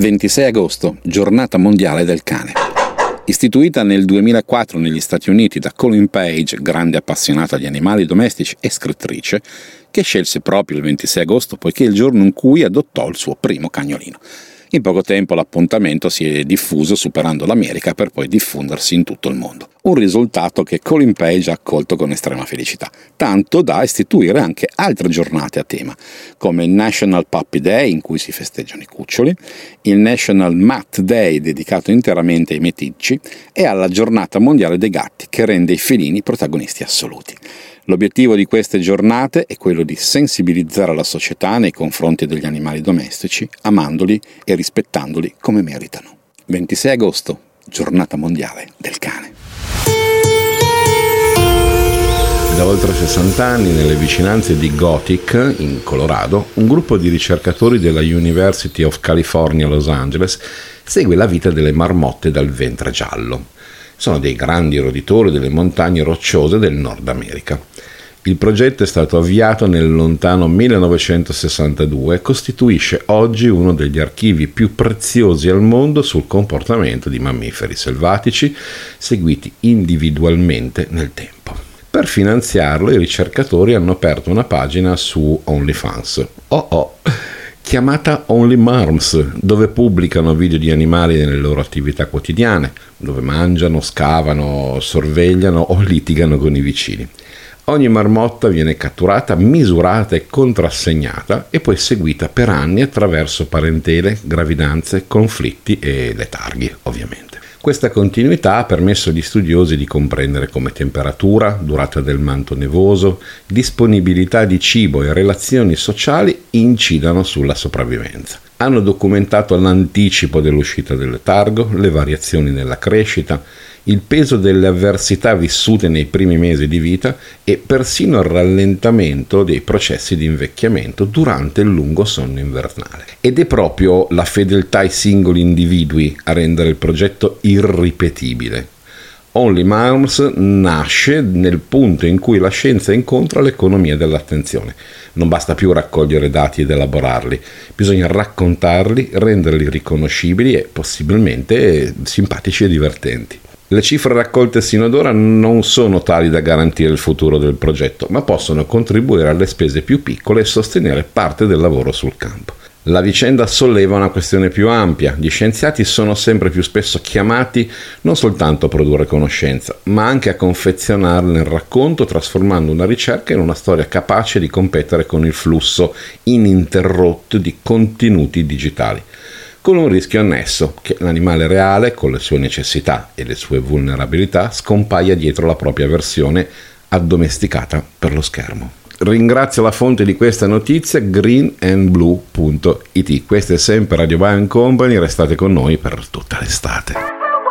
26 agosto, Giornata mondiale del cane. Istituita nel 2004 negli Stati Uniti da Colin Page, grande appassionata di animali domestici e scrittrice, che scelse proprio il 26 agosto poiché è il giorno in cui adottò il suo primo cagnolino. In poco tempo l'appuntamento si è diffuso superando l'America per poi diffondersi in tutto il mondo. Un risultato che Colin Page ha accolto con estrema felicità, tanto da istituire anche altre giornate a tema, come il National Puppy Day, in cui si festeggiano i cuccioli, il National Mutt Day, dedicato interamente ai meticci, e alla Giornata mondiale dei gatti, che rende i felini protagonisti assoluti. L'obiettivo di queste giornate è quello di sensibilizzare la società nei confronti degli animali domestici, amandoli e rispettandoli come meritano. 26 agosto, Giornata mondiale del cane. Da oltre 60 anni, nelle vicinanze di Gothic, in Colorado, un gruppo di ricercatori della University of California, Los Angeles, segue la vita delle marmotte dal ventre giallo. Sono dei grandi roditori delle montagne rocciose del Nord America. Il progetto è stato avviato nel lontano 1962 e costituisce oggi uno degli archivi più preziosi al mondo sul comportamento di mammiferi selvatici seguiti individualmente nel tempo. Per finanziarlo, i ricercatori hanno aperto una pagina su OnlyFans. Chiamata Only Marms, dove pubblicano video di animali nelle loro attività quotidiane, dove mangiano, scavano, sorvegliano o litigano con i vicini. Ogni marmotta viene catturata, misurata e contrassegnata e poi seguita per anni attraverso parentele, gravidanze, conflitti e letarghi, ovviamente. Questa continuità ha permesso agli studiosi di comprendere come temperatura, durata del manto nevoso, disponibilità di cibo e relazioni sociali incidano sulla sopravvivenza. Hanno documentato l'anticipo dell'uscita del letargo, le variazioni nella crescita, il peso delle avversità vissute nei primi mesi di vita e persino il rallentamento dei processi di invecchiamento durante il lungo sonno invernale. Ed è proprio la fedeltà ai singoli individui a rendere il progetto irripetibile. Only Marms nasce nel punto in cui la scienza incontra l'economia dell'attenzione. Non basta più raccogliere dati ed elaborarli, bisogna raccontarli, renderli riconoscibili e possibilmente simpatici e divertenti. Le cifre raccolte sino ad ora non sono tali da garantire il futuro del progetto, ma possono contribuire alle spese più piccole e sostenere parte del lavoro sul campo. La vicenda solleva una questione più ampia. Gli scienziati sono sempre più spesso chiamati non soltanto a produrre conoscenza, ma anche a confezionarla nel racconto, trasformando una ricerca in una storia capace di competere con il flusso ininterrotto di contenuti digitali, con un rischio annesso, che l'animale reale, con le sue necessità e le sue vulnerabilità, scompaia dietro la propria versione addomesticata per lo schermo. Ringrazio la fonte di questa notizia, greenandblue.it. Questa è sempre Radio Bio & Company, restate con noi per tutta l'estate.